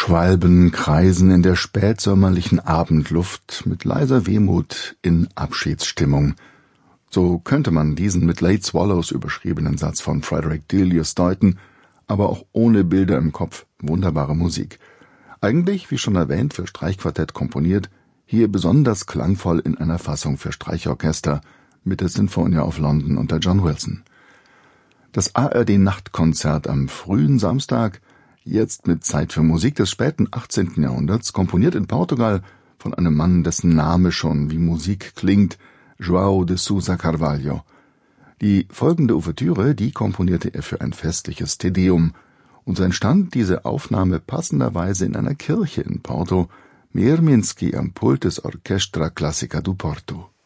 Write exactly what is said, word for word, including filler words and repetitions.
Schwalben kreisen in der spätsommerlichen Abendluft mit leiser Wehmut in Abschiedsstimmung. So könnte man diesen mit Late Swallows überschriebenen Satz von Frederick Delius deuten, aber auch ohne Bilder im Kopf wunderbare Musik. Eigentlich, wie schon erwähnt, für Streichquartett komponiert, hier besonders klangvoll in einer Fassung für Streichorchester mit der Sinfonia of London unter John Wilson. Das A R D-Nachtkonzert am frühen Samstag, jetzt mit Zeit für Musik des späten achtzehnten Jahrhunderts, komponiert in Portugal von einem Mann, dessen Name schon wie Musik klingt, João de Sousa Carvalho. Die folgende Ouvertüre, die komponierte er für ein festliches Te Deum, und so entstand diese Aufnahme passenderweise in einer Kirche in Porto, Mierminski am Pult des Orchestra Clássica do Porto.